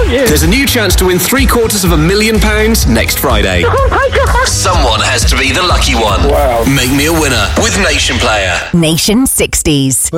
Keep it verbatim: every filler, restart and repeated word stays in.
thank you. There's a new chance to win three quarters of a million pounds next Friday. Oh my God. Someone has to be the lucky one. Wow. Make me a winner with Nation Player. Nation sixties.